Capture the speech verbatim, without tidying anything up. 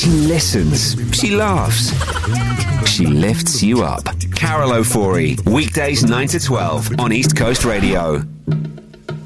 She listens. She laughs. She lifts you up. Carol O'Forey, weekdays nine to twelve on East Coast Radio.